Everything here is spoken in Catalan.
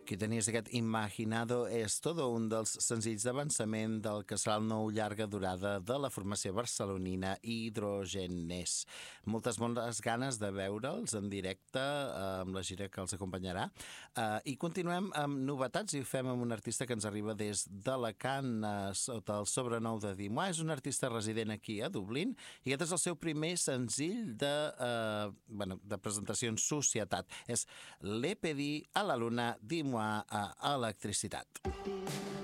Aquí tenies aquest Imaginado Esto, un dels senzills d'avançament del que serà el nou llarga durada de la formació barcelonina Hidrogenes. Moltes ganes de veure'ls en directe amb la gira que els acompanyarà. I continuem amb novetats i ho fem amb un artista que ens arriba des d'Alacant sota el sobrenou de Dimois. És un artista resident aquí a Dublín i aquest és el seu primer senzill de presentació en societat. És Le pedí a la luna, dis-moi a electricitat.